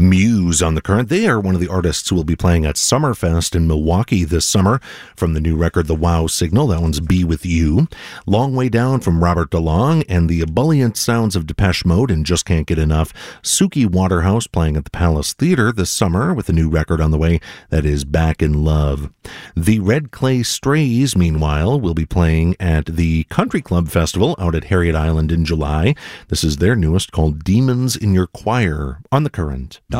Muse on the Current. They are one of the artists who will be playing at Summerfest in Milwaukee this summer from the new record, The Wow Signal. That one's Be With You. Long Way Down from Robert DeLong, and the ebullient sounds of Depeche Mode and Just Can't Get Enough. Suki Waterhouse playing at the Palace Theatre this summer with a new record on the way that is Back in Love. The Red Clay Strays, meanwhile, will be playing at the Country Club Festival out at Harriet Island in July. This is their newest, called Demons in Your Choir on the Current.